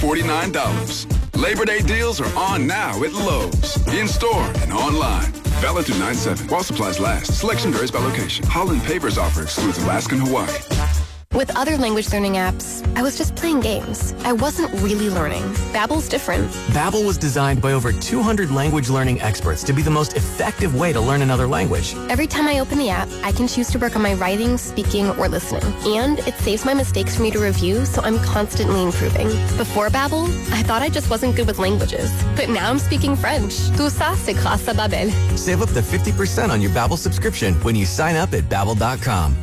$49. Labor Day deals are on now at Lowe's. In-store and online. Valid through 9/7. While supplies last. Selection varies by location. Holland Papers offer excludes Alaska and Hawaii. With other language learning apps, I was just playing games. I wasn't really learning. Babbel's different. Babbel was designed by over 200 language learning experts to be the most effective way to learn another language. Every time I open the app, I can choose to work on my writing, speaking, or listening. And it saves my mistakes for me to review, so I'm constantly improving. Before Babbel, I thought I just wasn't good with languages. But now I'm speaking French. Tout ça, c'est grâce à Babbel. Save up to 50% on your Babbel subscription when you sign up at Babbel.com.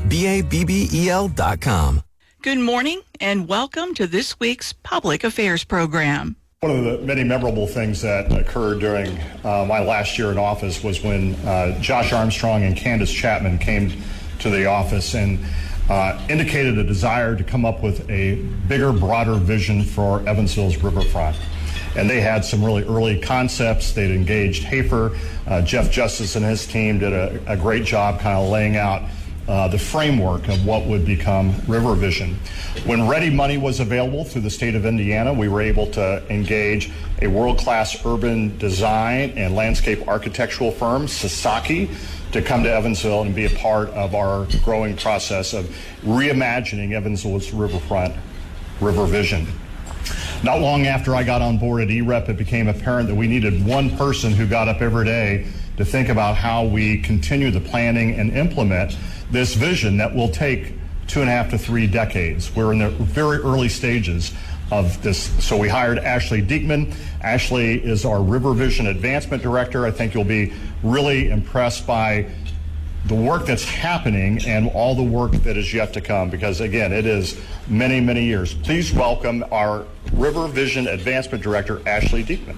Babbel.com. Good morning and welcome to this week's Public Affairs program. One of the many memorable things that occurred during my last year in office was when Josh Armstrong and Candace Chapman came to the office and indicated a desire to come up with a bigger, broader vision for Evansville's riverfront. And they had some really early concepts. They'd engaged Hafer. Jeff Justice and his team did a great job kind of laying out the framework of what would become River Vision. When ready money was available through the state of Indiana, we were able to engage a world-class urban design and landscape architectural firm, Sasaki, to come to Evansville and be a part of our growing process of reimagining Evansville's riverfront River Vision. Not long after I got on board at EREP, it became apparent that we needed one person who got up every day to think about how we continue the planning and implement this vision that will take 2.5 to 3 decades. We're in the very early stages of this. So we hired Ashley Diekman. Ashley is our River Vision Advancement Director. I think you'll be really impressed by the work that's happening and all the work that is yet to come, because again, it is many, many years. Please welcome our River Vision Advancement Director, Ashley Diekman.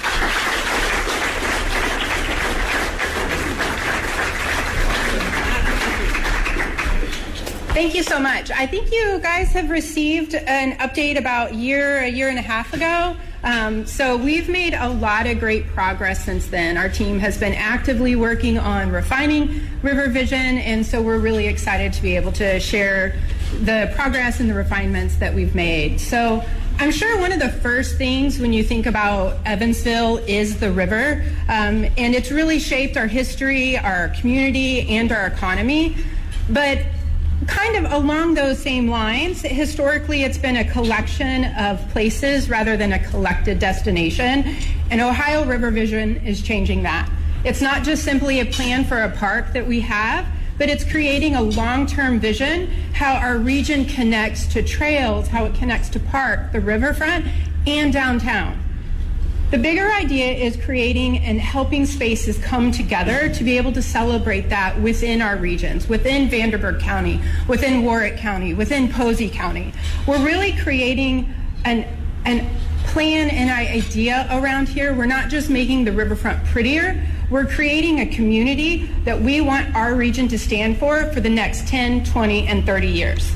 Thank you so much. I think you guys have received an update about a year and a half ago. So we've made a lot of great progress since then. Our team has been actively working on refining River Vision, and so we're really excited to be able to share the progress and the refinements that we've made. So I'm sure one of the first things when you think about Evansville is the river, and it's really shaped our history, our community, and our economy. But kind of along those same lines, historically it's been a collection of places rather than a collected destination, and Ohio River Vision is changing that. It's not just simply a plan for a park that we have, but it's creating a long-term vision, how our region connects to trails, how it connects to park, the riverfront, and downtown. The bigger idea is creating and helping spaces come together to be able to celebrate that within our regions, within Vanderburgh County, within Warwick County, within Posey County. We're really creating an plan and idea around here. We're not just making the riverfront prettier, we're creating a community that we want our region to stand for the next 10, 20, and 30 years.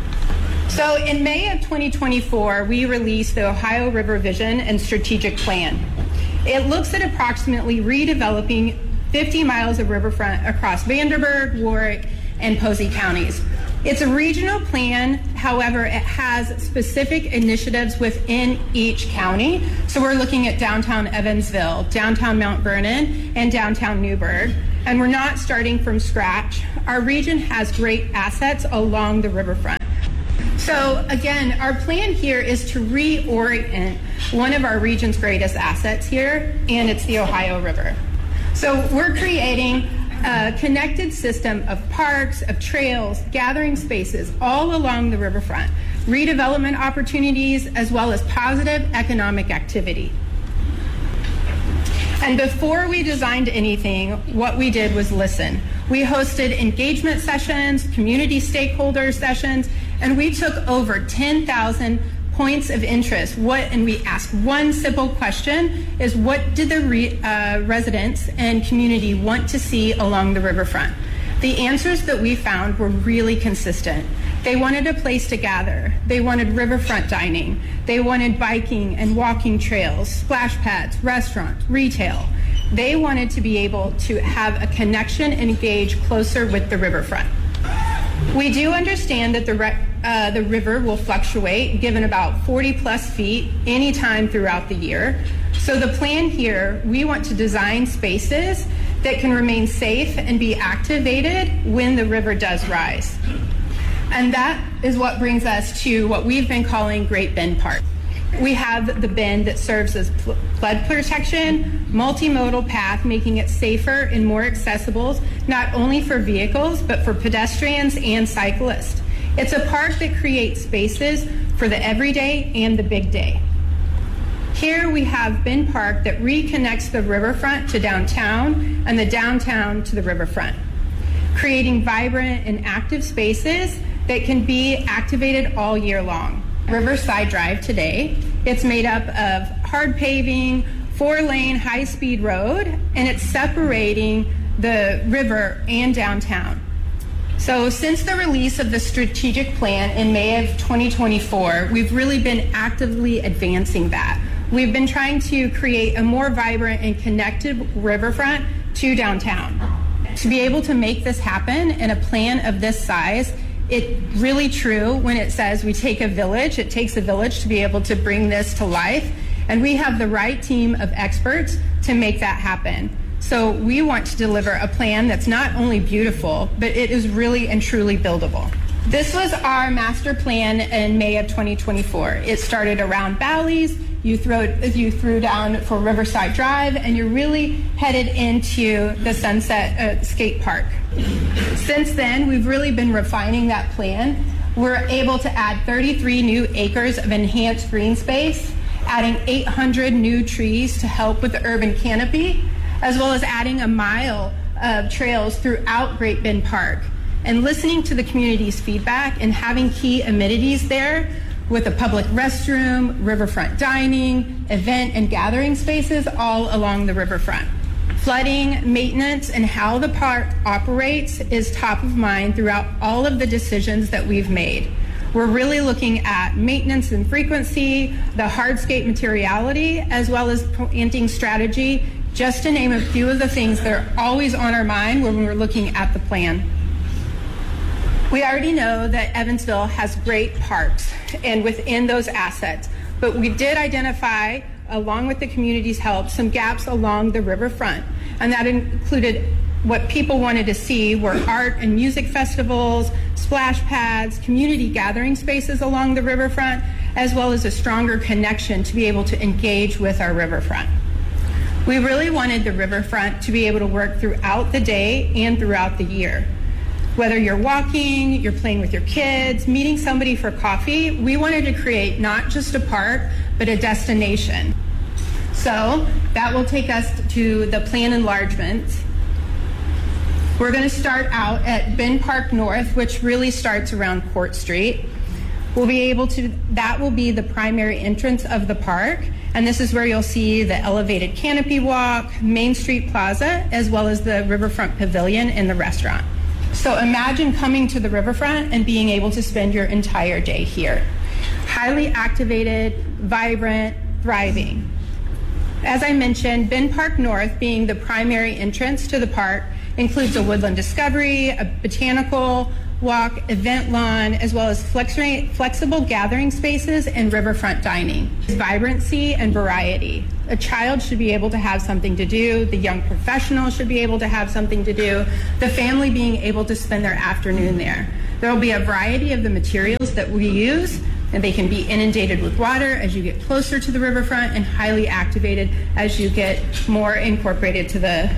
So in May of 2024, we released the Ohio River Vision and Strategic Plan. It looks at approximately redeveloping 50 miles of riverfront across Vanderburgh, Warwick, and Posey counties. It's a regional plan, however, it has specific initiatives within each county. So we're looking at downtown Evansville, downtown Mount Vernon, and downtown Newburgh. And we're not starting from scratch. Our region has great assets along the riverfront. So again, our plan here is to reorient one of our region's greatest assets here, and it's the Ohio River. So we're creating a connected system of parks, of trails, gathering spaces all along the riverfront, redevelopment opportunities, as well as positive economic activity. And before we designed anything, what we did was listen. We hosted engagement sessions, community stakeholder sessions, and we took over 10,000 points of interest. And we asked one simple question, is what did the residents and community want to see along the riverfront? The answers that we found were really consistent. They wanted a place to gather. They wanted riverfront dining. They wanted biking and walking trails, splash pads, restaurants, retail. They wanted to be able to have a connection and engage closer with the riverfront. We do understand that the the river will fluctuate, given about 40 plus feet anytime throughout the year. So the plan here, we want to design spaces that can remain safe and be activated when the river does rise. And that is what brings us to what we've been calling Great Bend Park. We have the bend that serves as flood protection, multimodal path, making it safer and more accessible, not only for vehicles, but for pedestrians and cyclists. It's a park that creates spaces for the everyday and the big day. Here we have Bend Park that reconnects the riverfront to downtown and the downtown to the riverfront, creating vibrant and active spaces that can be activated all year long. Riverside Drive today, it's made up of hard paving, 4-lane high-speed road, and it's separating the river and downtown. So since the release of the strategic plan in May of 2024, we've really been actively advancing that. We've been trying to create a more vibrant and connected riverfront to downtown. To be able to make this happen in a plan of this size, it's really true when it says we take a village. It takes a village to be able to bring this to life, and we have the right team of experts to make that happen. So we want to deliver a plan that's not only beautiful, but it is really and truly buildable. This was our master plan in May of 2024. It started around Bally's. You threw down for Riverside Drive, and you're really headed into the Sunset Skate Park. Since then, we've really been refining that plan. We're able to add 33 new acres of enhanced green space, adding 800 new trees to help with the urban canopy, as well as adding a mile of trails throughout Great Bend Park, and listening to the community's feedback and having key amenities there with a public restroom, riverfront dining, event and gathering spaces all along the riverfront. Flooding, maintenance, and how the park operates is top of mind throughout all of the decisions that we've made. We're really looking at maintenance and frequency, the hardscape materiality, as well as planting strategy, just to name a few of the things that are always on our mind when we're looking at the plan. We already know that Evansville has great parks and within those assets, but we did identify, along with the community's help, some gaps along the riverfront, and that included what people wanted to see were art and music festivals, splash pads, community gathering spaces along the riverfront, as well as a stronger connection to be able to engage with our riverfront. We really wanted the riverfront to be able to work throughout the day and throughout the year. Whether you're walking, you're playing with your kids, meeting somebody for coffee, we wanted to create not just a park, but a destination. So that will take us to the plan enlargement. We're going to start out at Bend Park North, which really starts around Court Street. That will be the primary entrance of the park, and this is where you'll see the elevated canopy walk, Main Street Plaza, as well as the Riverfront Pavilion and the restaurant. So imagine coming to the riverfront and being able to spend your entire day here. Highly activated, vibrant, thriving. As I mentioned, Bend Park North, being the primary entrance to the park, includes a woodland discovery, a botanical walk, event lawn, as well as flexible gathering spaces and riverfront dining. Vibrancy and variety. A child should be able to have something to do. The young professional should be able to have something to do. The family being able to spend their afternoon there. There will be a variety of the materials that we use, and they can be inundated with water as you get closer to the riverfront and highly activated as you get more incorporated to the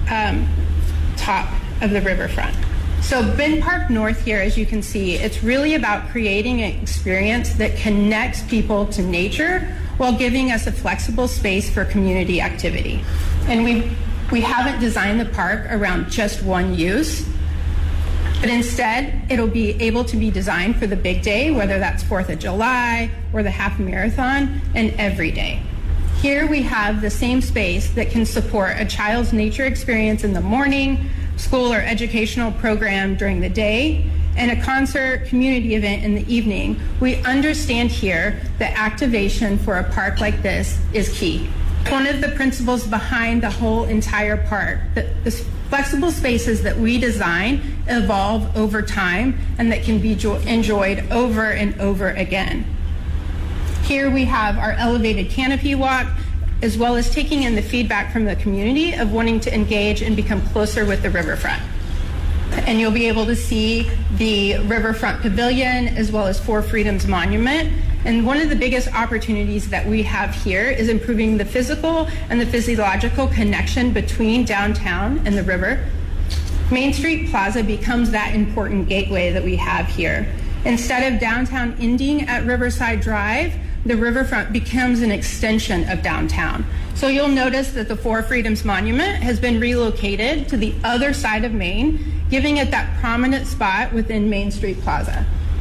top of the riverfront. So Bend Park North here, as you can see, it's really about creating an experience that connects people to nature while giving us a flexible space for community activity. And we haven't designed the park around just one use, but instead it'll be able to be designed for the big day, whether that's 4th of July or the half marathon, and every day. Here we have the same space that can support a child's nature experience in the morning, school or educational program during the day, and a concert community event in the evening. We understand here that activation for a park like this is key. One of the principles behind the whole entire park, the Flexible spaces that we design evolve over time and that can be enjoyed over and over again. Here we have our elevated canopy walk, as well as taking in the feedback from the community of wanting to engage and become closer with the riverfront. And you'll be able to see the Riverfront Pavilion as well as Four Freedoms Monument. And one of the biggest opportunities that we have here is improving the physical and the physiological connection between downtown and the river. Main Street Plaza becomes that important gateway that we have here. Instead of downtown ending at Riverside Drive, the riverfront becomes an extension of downtown. So you'll notice that the Four Freedoms Monument has been relocated to the other side of Main, giving it that prominent spot within Main Street Plaza.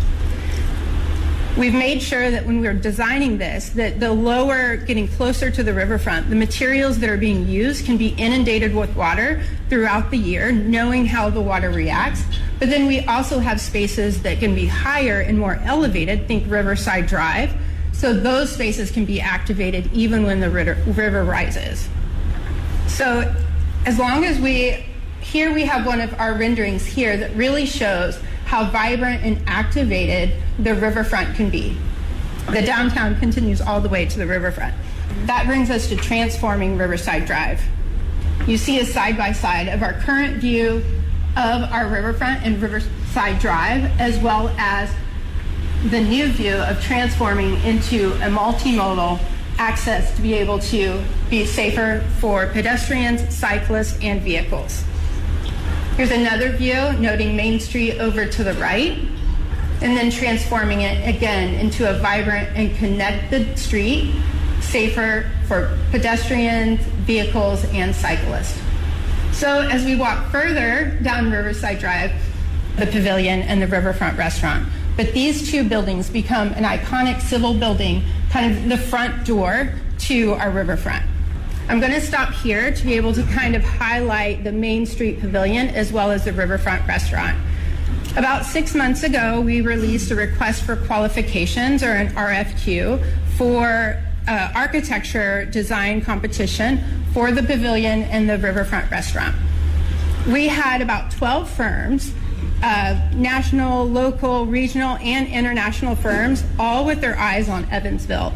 We've made sure that when we're designing this, that the lower, getting closer to the riverfront, the materials that are being used can be inundated with water throughout the year, knowing how the water reacts. But then we also have spaces that can be higher and more elevated, think Riverside Drive, so those spaces can be activated even when the river rises. So as long as here we have one of our renderings here that really shows how vibrant and activated the riverfront can be. The downtown continues all the way to the riverfront. That brings us to transforming Riverside Drive. You see a side-by-side of our current view of our riverfront and Riverside Drive, as well as the new view of transforming into a multimodal access to be able to be safer for pedestrians, cyclists, and vehicles. Here's another view noting Main Street over to the right, and then transforming it again into a vibrant and connected street, safer for pedestrians, vehicles, and cyclists. So as we walk further down Riverside Drive, the Pavilion and the Riverfront Restaurant, but these two buildings become an iconic civil building, kind of the front door to our riverfront. I'm going to stop here to be able to kind of highlight the Main Street Pavilion as well as the Riverfront Restaurant. About 6 months ago, we released a request for qualifications, or an RFQ, for architecture design competition for the Pavilion and the Riverfront Restaurant. We had about 12 firms, national, local, regional, and international firms, all with their eyes on Evansville.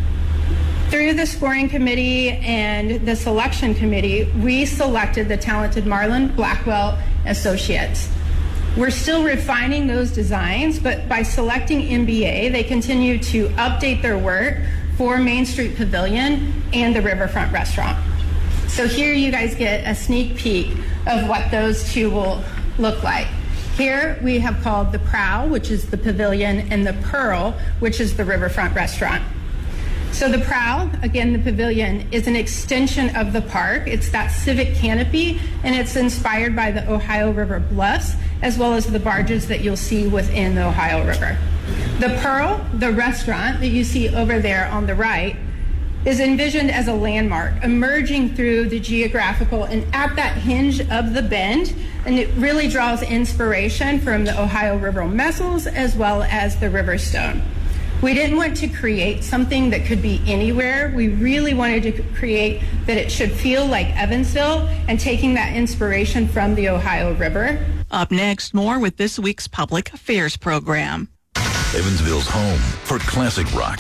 Through the scoring committee and the selection committee, we selected the talented Marlon Blackwell Associates. We're still refining those designs, but by selecting MBA, they continue to update their work for Main Street Pavilion and the Riverfront Restaurant. So here you guys get a sneak peek of what those two will look like. Here we have called the Prow, which is the Pavilion, and the Pearl, which is the Riverfront Restaurant. So the Prow, again, the Pavilion, is an extension of the park. It's that civic canopy, and it's inspired by the Ohio River bluffs, as well as the barges that you'll see within the Ohio River. The Pearl, the restaurant that you see over there on the right, is envisioned as a landmark, emerging through the geographical and at that hinge of the bend, and it really draws inspiration from the Ohio River mussels as well as the river stone. We didn't want to create something that could be anywhere. We really wanted to create that it should feel like Evansville, and taking that inspiration from the Ohio River. Up next, more with this week's Public Affairs program. Evansville's home for classic rock.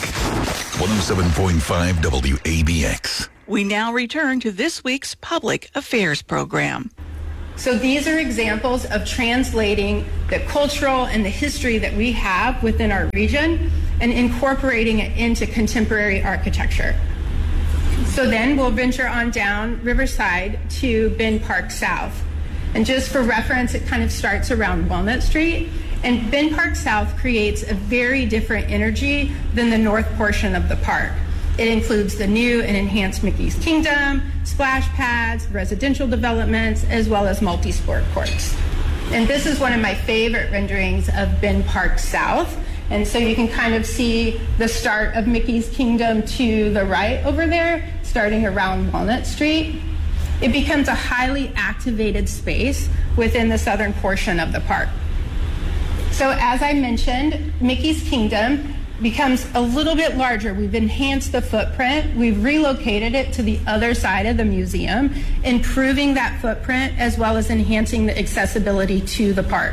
107.5 WABX. We now return to this week's Public Affairs program. So these are examples of translating the cultural and the history that we have within our region and incorporating it into contemporary architecture. So then we'll venture on down Riverside to Bend Park South. And just for reference, it kind of starts around Walnut Street. And Bend Park South creates a very different energy than the north portion of the park. It includes the new and enhanced Mickey's Kingdom, splash pads, residential developments, as well as multi-sport courts. And this is one of my favorite renderings of Bend Park South. And so you can kind of see the start of Mickey's Kingdom to the right over there, starting around Walnut Street. It becomes a highly activated space within the southern portion of the park. So as I mentioned, Mickey's Kingdom becomes a little bit larger. We've enhanced the footprint. We've relocated it to the other side of the museum, improving that footprint as well as enhancing the accessibility to the park.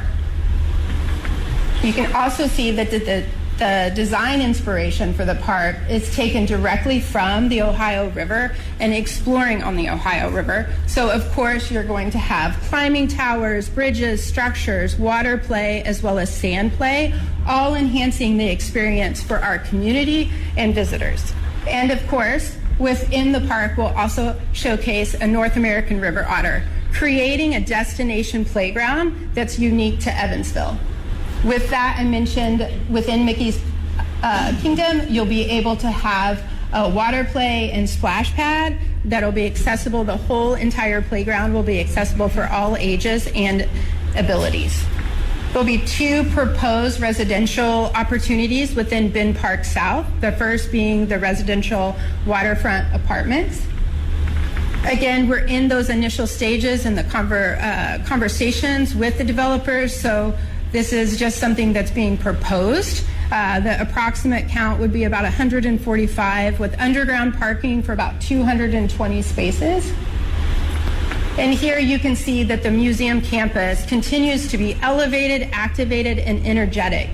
You can also see that the design inspiration for the park is taken directly from the Ohio River and exploring on the Ohio River. So of course you're going to have climbing towers, bridges, structures, water play, as well as sand play, all enhancing the experience for our community and visitors. And of course, within the park we'll also showcase a North American river otter, creating a destination playground that's unique to Evansville. With that, I mentioned within Mickey's Kingdom, you'll be able to have a water play and splash pad that'll be accessible. The whole entire playground will be accessible for all ages and abilities. There'll be 2 proposed residential opportunities within Bin Park South, the first being the residential waterfront apartments. Again, we're in those initial stages and the conversations with the developers, so this is just something that's being proposed. The approximate count would be about 145 with underground parking for about 220 spaces. And here you can see that the museum campus continues to be elevated, activated, and energetic.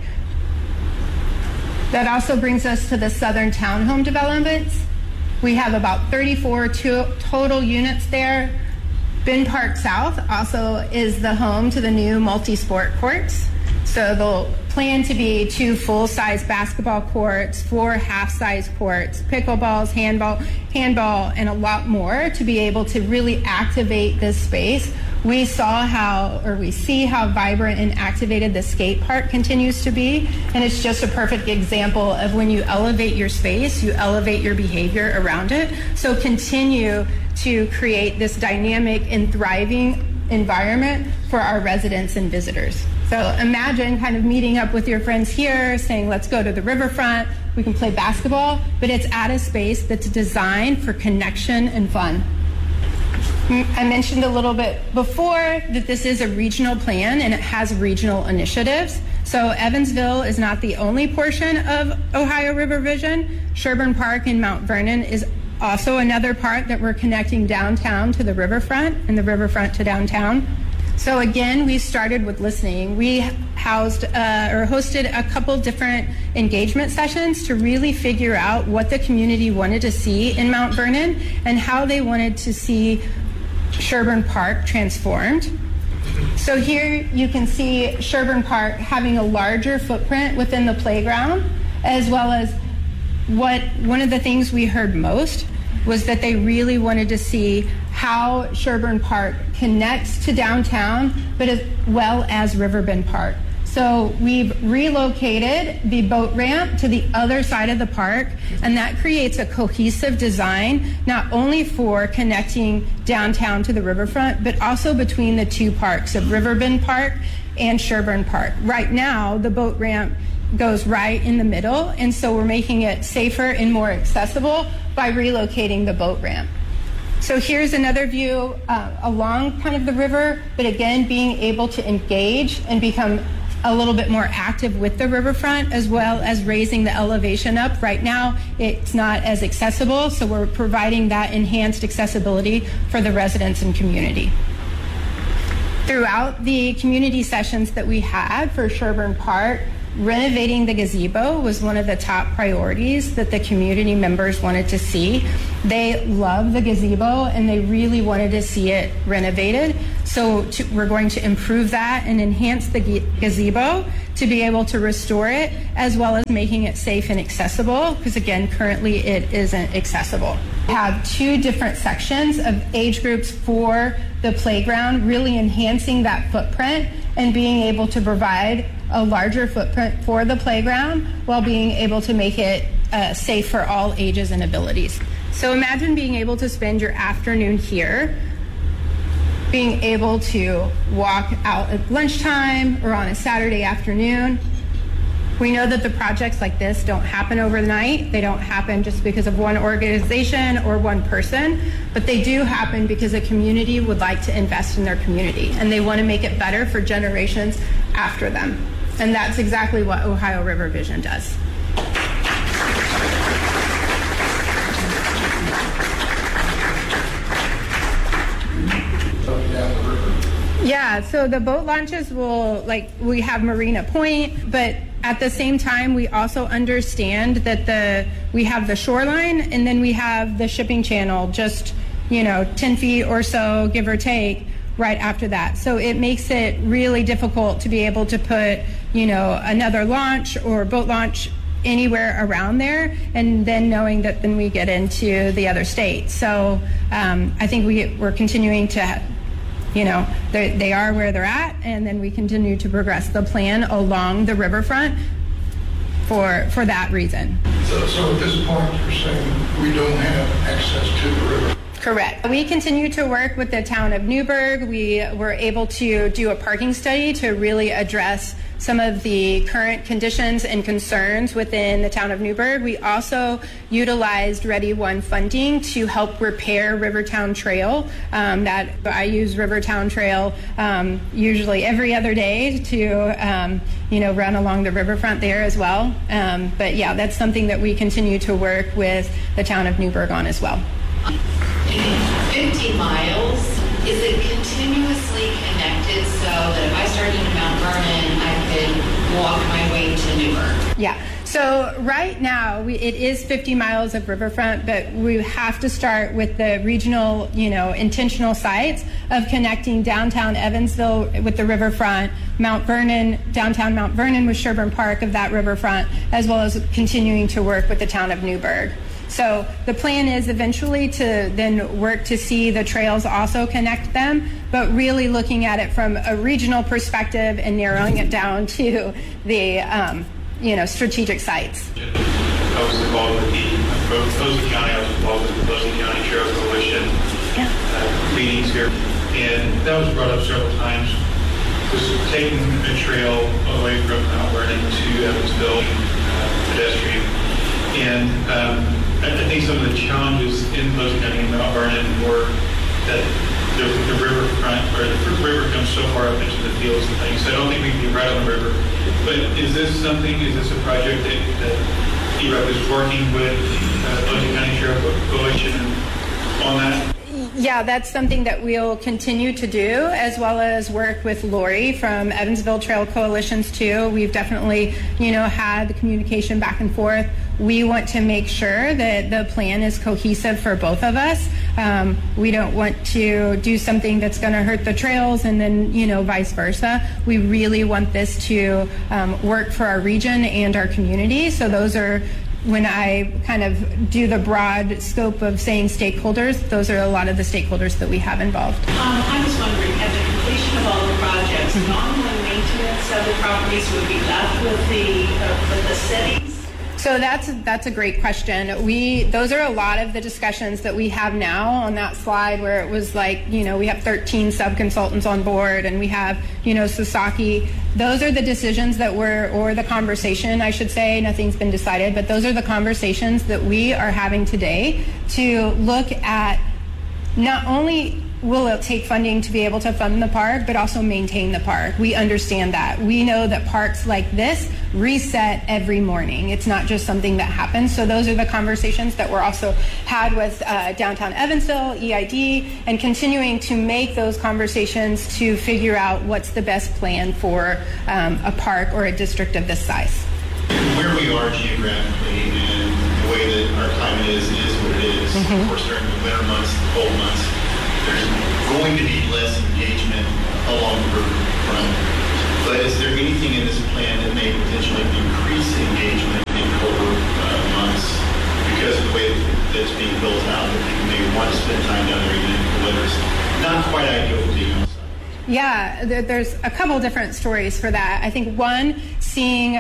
That also brings us to the Southern Townhome developments. We have about 34 total units there. Bin Park South also is the home to the new multi-sport courts. So they'll plan to be 2 full-size basketball courts, 4 half-size courts, pickleballs, handball, and a lot more to be able to really activate this space. We see how vibrant and activated the skate park continues to be, and it's just a perfect example of when you elevate your space, you elevate your behavior around it. So continue to create this dynamic and thriving environment for our residents and visitors. So imagine kind of meeting up with your friends here, saying, let's go to the riverfront, we can play basketball, but it's at a space that's designed for connection and fun. I mentioned a little bit before that this is a regional plan and it has regional initiatives. So Evansville is not the only portion of Ohio River Vision. Sherburne Park in Mount Vernon is also another part that we're connecting downtown to the riverfront and the riverfront to downtown. So again, we started with listening. We hosted a couple different engagement sessions to really figure out what the community wanted to see in Mount Vernon and how they wanted to see Sherburne Park transformed. So here you can see Sherburne Park having a larger footprint within the playground, as well as one of the things we heard most was that they really wanted to see how Sherburne Park connects to downtown, but as well as Riverbend Park. So we've relocated the boat ramp to the other side of the park, and that creates a cohesive design, not only for connecting downtown to the riverfront, but also between the 2 parks of Riverbend Park and Sherburne Park. Right now, the boat ramp goes right in the middle, and so we're making it safer and more accessible by relocating the boat ramp. So here's another view along kind of the river, but again, being able to engage and become a little bit more active with the riverfront, as well as raising the elevation up. Right now, it's not as accessible, so we're providing that enhanced accessibility for the residents and community. Throughout the community sessions that we had for Sherburne Park, renovating the gazebo was one of the top priorities that the community members wanted to see. They love the gazebo and they really wanted to see it renovated. So we're going to improve that and enhance the gazebo to be able to restore it, as well as making it safe and accessible, because again, currently it isn't accessible. We have 2 different sections of age groups for the playground, really enhancing that footprint and being able to provide a larger footprint for the playground while being able to make it safe for all ages and abilities. So imagine being able to spend your afternoon here, being able to walk out at lunchtime or on a Saturday afternoon. We know that the projects like this don't happen overnight. They don't happen just because of one organization or one person, but they do happen because a community would like to invest in their community and they want to make it better for generations after them. And that's exactly what Ohio River Vision does. Yeah, so the boat launches we have Marina Point, but at the same time, we also understand that we have the shoreline and then we have the shipping channel just, 10 feet or so, give or take, right after that. So it makes it really difficult to be able to put, another launch or boat launch anywhere around there, and then knowing that then we get into the other states. So I think we're continuing to, they are where they're at, and then we continue to progress the plan along the riverfront for that reason. So at this point, you're saying we don't have access to the river? Correct. We continue to work with the town of Newburgh. We were able to do a parking study to really address some of the current conditions and concerns within the town of Newburgh. We also utilized Ready One funding to help repair Rivertown Trail. That I use Rivertown Trail usually every other day to run along the riverfront there as well. But yeah, that's something that we continue to work with the town of Newburgh on as well. 50 miles, is it continuously connected so that if I started in Mount Vernon, I could walk my way to Newburgh? Yeah. So right now, it is 50 miles of riverfront, but we have to start with the regional, intentional sites of connecting downtown Evansville with the riverfront, Mount Vernon, downtown Mount Vernon with Sherburne Park of that riverfront, as well as continuing to work with the town of Newburgh. So the plan is eventually to then work to see the trails also connect them, but really looking at it from a regional perspective and narrowing it down to the, strategic sites. I was involved with Posey County. I was involved with the Posey County Trail Coalition meetings here, and that was brought up several times. Was taking a trail away from Mount Vernon to Evansville, pedestrian, and I think some of the challenges in Posey County and Mount Vernon were that the riverfront, or the river comes so far up into the fields and things. So I don't think we can be right on the river. But is this a project that EREP is working with Posey County Trail Coalition on that? Yeah, that's something that we'll continue to do, as well as work with Lori from Evansville Trail Coalitions too. We've definitely, had the communication back and forth. We want to make sure that the plan is cohesive for both of us. We don't want to do something that's going to hurt the trails and then, vice versa. We really want this to work for our region and our community. So those are, when I kind of do the broad scope of saying stakeholders, those are a lot of the stakeholders that we have involved. I was wondering, at the completion of all the projects, nominal maintenance of the properties would be left with the cities? So that's a great question. Those are a lot of the discussions that we have now on that slide where it was like, we have 13 sub-consultants on board and we have, Sasaki. Those are the decisions that or the conversation, I should say, nothing's been decided, but those are the conversations that we are having today to look at not only will it take funding to be able to fund the park, but also maintain the park. We understand that. We know that parks like this reset every morning. It's not just something that happens. So those are the conversations that we're also had with downtown Evansville, EID, and continuing to make those conversations to figure out what's the best plan for a park or a district of this size. Where we are geographically and the way that our climate is what it is. Of course, during the winter months, the cold months, there's going to be less engagement along the riverfront. But is there anything in this plan that may potentially increase engagement in colder months because of the way that it's being built out, that people may want to spend time down there even if the weather's not quite ideal for being outside? Yeah, there's a couple different stories for that. I think one, seeing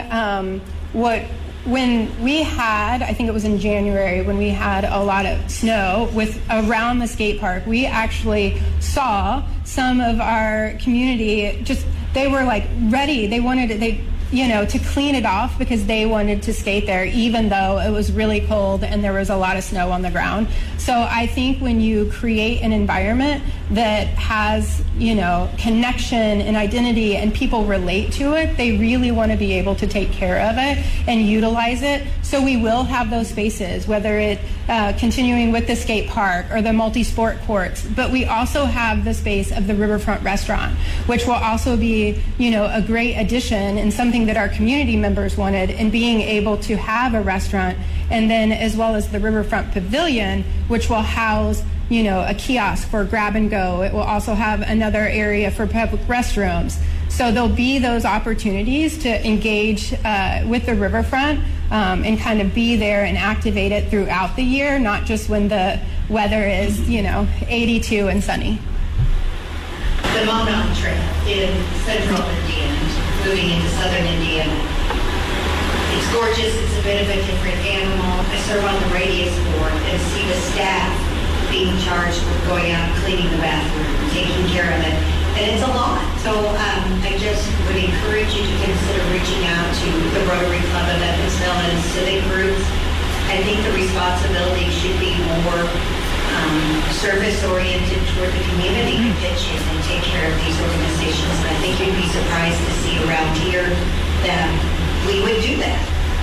when we had, I think it was in January, when we had a lot of snow around the skate park, we actually saw some of our community they were like ready. They wanted to clean it off because they wanted to skate there, even though it was really cold and there was a lot of snow on the ground. So I think when you create an environment that has, connection and identity and people relate to it, they really want to be able to take care of it and utilize it. So we will have those spaces, whether it continuing with the skate park or the multi-sport courts, but we also have the space of the Riverfront Restaurant, which will also be, a great addition and something that our community members wanted, and being able to have a restaurant, and then as well as the Riverfront Pavilion, which will house a kiosk for grab and go. It will also have another area for public restrooms. So there'll be those opportunities to engage with the riverfront and kind of be there and activate it throughout the year, not just when the weather is, 82 and sunny. The Monong Trail in central Indiana, moving into southern Indiana. It's gorgeous. It's a bit of a different animal. I serve on the Radius Board and see the staff being charged with going out and cleaning the bathroom, taking care of it. And it's a lot. So I just would encourage you to consider reaching out to the Rotary Club of Evansville and civic groups. I think the responsibility should be more service-oriented toward the community to pitch in and take care of these organizations. And I think you'd be surprised to see around here that we would do that.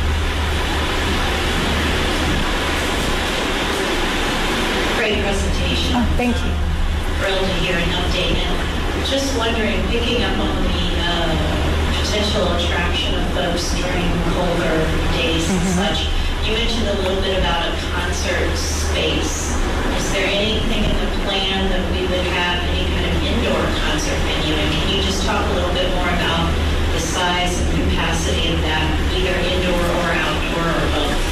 Great presentation. Oh, thank you. Thrilled to hear an update. And just wondering, picking up on the potential attraction of folks during colder days and such, you mentioned a little bit about a concert space. Is there anything in the plan that we would have any kind of indoor concert venue? And can you just talk a little bit more about the size and capacity of that, either indoor or outdoor or both?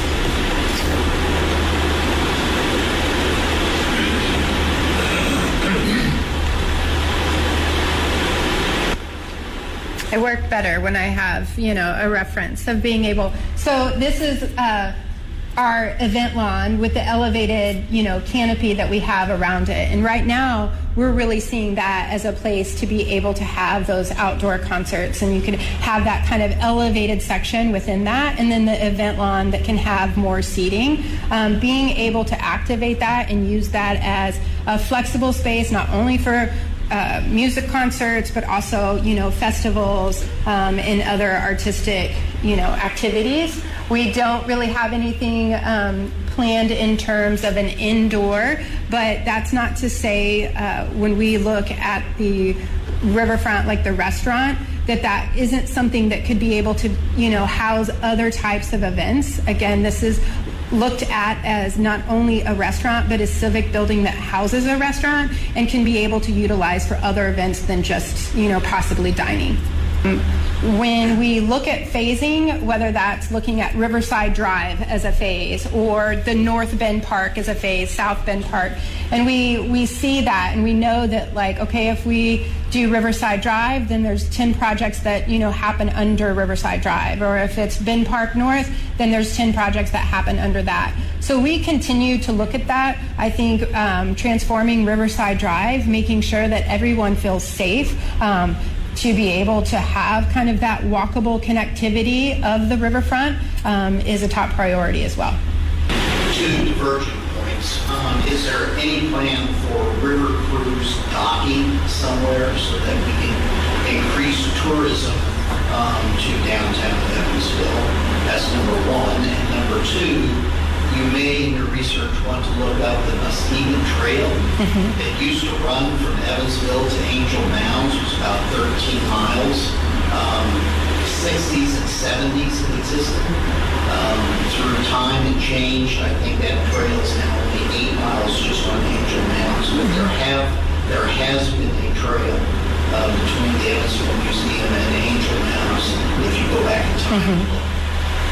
I work better when I have, a reference of being able. So this is our event lawn with the elevated, canopy that we have around it. And right now, we're really seeing that as a place to be able to have those outdoor concerts. And you can have that kind of elevated section within that, and then the event lawn that can have more seating. Being able to activate that and use that as a flexible space, not only for music concerts, but also, festivals and other artistic, activities. We don't really have anything planned in terms of an indoor, but that's not to say when we look at the riverfront, like the restaurant, that isn't something that could be able to, house other types of events. Again, this is looked at as not only a restaurant, but a civic building that houses a restaurant and can be able to utilize for other events than just, possibly dining. When we look at phasing, whether that's looking at Riverside Drive as a phase or the North Bend Park as a phase, South Bend Park, and we see that and we know that, if we do Riverside Drive, then there's 10 projects that, happen under Riverside Drive. Or if it's Bend Park North, then there's 10 projects that happen under that. So we continue to look at that. I think transforming Riverside Drive, making sure that everyone feels safe, to be able to have kind of that walkable connectivity of the riverfront is a top priority as well. Two divergent points. Is there any plan for river cruise docking somewhere so that we can increase tourism to downtown Evansville? That's number one. And number two, you may in your research want to look up the Muskegon Trail. It used to run from Evansville to Angel Mounds. It was about 13 miles. 60s and 70s it existed. Through time it changed. I think that trail is now only 8 miles just on Angel Mounds. But there has been a trail between the Evansville Museum and Angel Mounds if you go back in time.